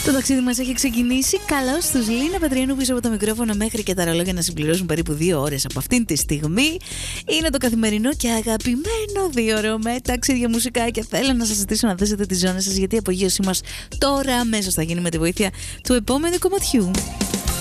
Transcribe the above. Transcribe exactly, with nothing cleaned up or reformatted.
Το ταξίδι μας έχει ξεκινήσει. Καλώς τους Λίνα Πετριανού πίσω από το μικρόφωνο μέχρι και τα ρολόγια να συμπληρώσουν περίπου δύο ώρες από αυτήν τη στιγμή. Είναι το καθημερινό και αγαπημένο δύο ώρο με ταξίδια μουσικά και θέλω να σας ζητήσω να θέσετε τη ζώνη σας, γιατί η απογείωσή μας τώρα αμέσως θα γίνει με τη βοήθεια του επόμενου κομματιού.